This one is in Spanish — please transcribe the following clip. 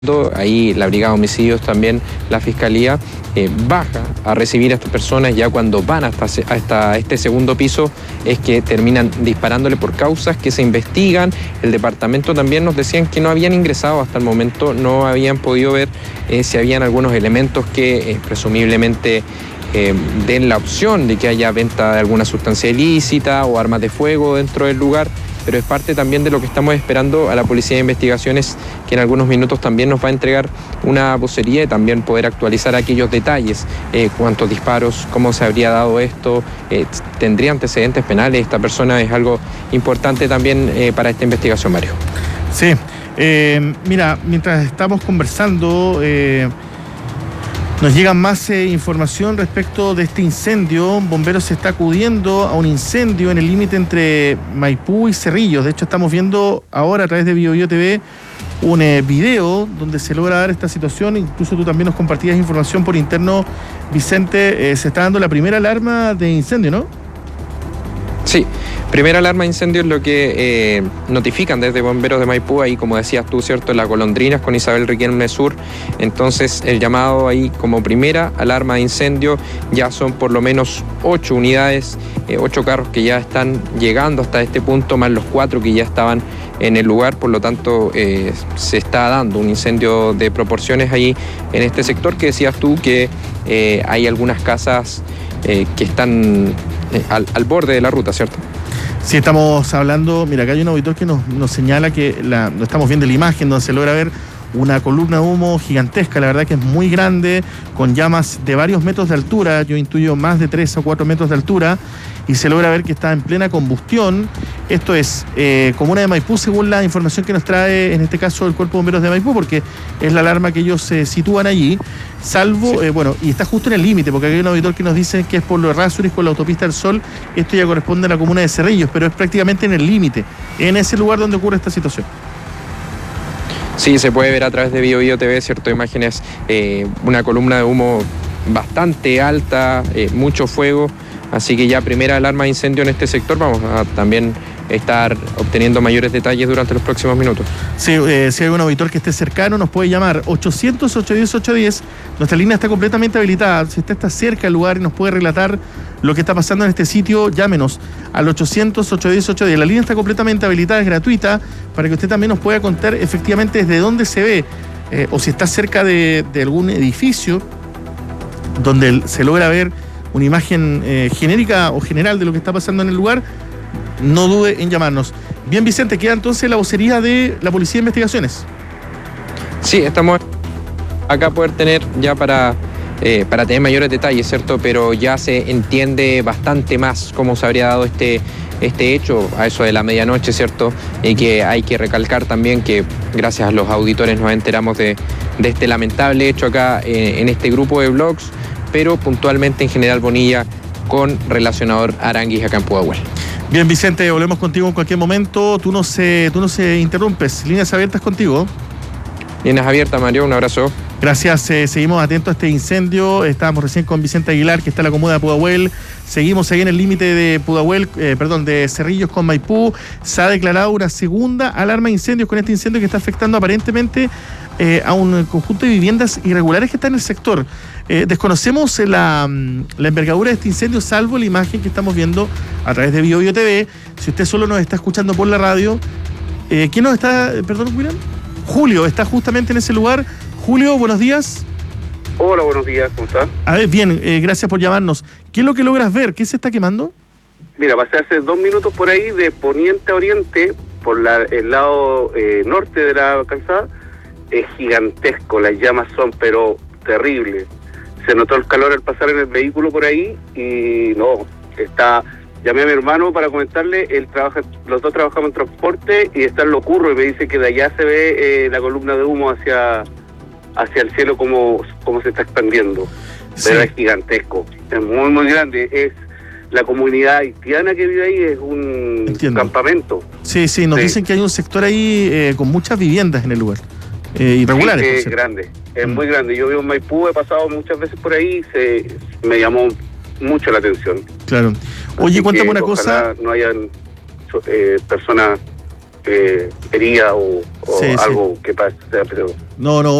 Ahí la Brigada de Homicidios, también la Fiscalía, baja a recibir a estas personas. Ya cuando van hasta este segundo piso es que terminan disparándole por causas que se investigan. El departamento también nos decían que no habían ingresado hasta el momento, no habían podido ver si habían algunos elementos que presumiblemente den la opción de que haya venta de alguna sustancia ilícita o armas de fuego dentro del lugar. Pero es parte también de lo que estamos esperando a la Policía de Investigaciones, que en algunos minutos también nos va a entregar una vocería y también poder actualizar aquellos detalles, cuántos disparos, cómo se habría dado esto, tendría antecedentes penales. Esta persona es algo importante también para esta investigación, Mario. Sí, mira, mientras estamos conversando, nos llega más información respecto de este incendio. Bomberos se está acudiendo a un incendio en el límite entre Maipú y Cerrillos. De hecho, estamos viendo ahora a través de BioBio TV un video donde se logra dar esta situación. Incluso tú también nos compartías información por interno, Vicente. Se está dando la primera alarma de incendio, ¿no? Sí, primera alarma de incendio es lo que notifican desde Bomberos de Maipú, ahí como decías tú, ¿cierto? Las Golondrinas con Isabel Riquelme Sur. Entonces el llamado ahí como primera alarma de incendio, ya son por lo menos 8 unidades, 8 carros que ya están llegando hasta este punto, más los 4 que ya estaban en el lugar. Por lo tanto, se está dando un incendio de proporciones ahí en este sector, que decías tú que hay algunas casas que están al borde de la ruta, ¿cierto? Sí, estamos hablando, mira, acá hay un auditor que nos señala que no estamos viendo la imagen donde se logra ver una columna de humo gigantesca, la verdad que es muy grande, con llamas de varios metros de altura, yo intuyo más de 3 o 4 metros de altura, y se logra ver que está en plena combustión. Esto es comuna de Maipú, según la información que nos trae, en este caso, el Cuerpo de Bomberos de Maipú, porque es la alarma que ellos se sitúan allí, salvo, sí. Y está justo en el límite, porque aquí hay un auditor que nos dice que es por los Errázuriz, por la autopista del Sol. Esto ya corresponde a la comuna de Cerrillos, pero es prácticamente en el límite, en ese lugar donde ocurre esta situación. Sí, se puede ver a través de BioBio TV, ¿cierto? Imágenes, una columna de humo bastante alta, mucho fuego. Así que ya primera alarma de incendio en este sector. Vamos a también estar obteniendo mayores detalles durante los próximos minutos. Sí, si hay un auditor que esté cercano, nos puede llamar 800-810-810. Nuestra línea está completamente habilitada. Si usted está cerca del lugar y nos puede relatar lo que está pasando en este sitio, llámenos al 800-810-810. La línea está completamente habilitada, es gratuita, para que usted también nos pueda contar efectivamente desde dónde se ve, o si está cerca de algún edificio donde se logra ver una imagen genérica o general de lo que está pasando en el lugar, no dude en llamarnos. Bien, Vicente, queda entonces la vocería de la Policía de Investigaciones. Sí, estamos acá poder tener ya para tener mayores detalles, ¿cierto? Pero ya se entiende bastante más cómo se habría dado este hecho a eso de la medianoche, ¿cierto? Y que hay que recalcar también que gracias a los auditores nos enteramos de este lamentable hecho acá en este grupo de blogs, pero puntualmente en General Bonilla con relacionador Aranguis acá en Pudahuel. Bien, Vicente, volvemos contigo en cualquier momento. Tú no se interrumpes. Líneas abiertas contigo. Líneas abiertas, Mario. Un abrazo. Gracias. Seguimos atentos a este incendio. Estábamos recién con Vicente Aguilar, que está en la comuna de Pudahuel. Seguimos ahí en el límite de Pudahuel, de Cerrillos con Maipú. Se ha declarado una segunda alarma de incendios con este incendio que está afectando aparentemente a un conjunto de viviendas irregulares que está en el sector. Desconocemos la envergadura de este incendio, salvo la imagen que estamos viendo a través de BioBio TV. Si usted solo nos está escuchando por la radio, ¿quién nos está? Perdón, William. Julio está justamente en ese lugar. Julio, buenos días. Hola, buenos días, ¿cómo estás? A ver, bien, gracias por llamarnos. ¿Qué es lo que logras ver? ¿Qué se está quemando? Mira, pasé hace 2 minutos por ahí, de poniente a oriente, por el lado norte de la calzada. Es gigantesco, las llamas son pero terribles. Se notó el calor al pasar en el vehículo por ahí y llamé a mi hermano para comentarle, los dos trabajamos en transporte y está en Locurro y me dice que de allá se ve la columna de humo hacia el cielo como se está expandiendo. Sí. Pero es gigantesco, es muy muy grande, es la comunidad haitiana que vive ahí, es un campamento. Sí, nos dicen que hay un sector ahí con muchas viviendas en el lugar. Irregulares. Sí, es grande, es muy grande. Yo vivo en Maipú, he pasado muchas veces por ahí, me llamó mucho la atención. Claro. Oye, cuéntame una cosa. No hayan personas herida o Sí, algo que pase, pero No,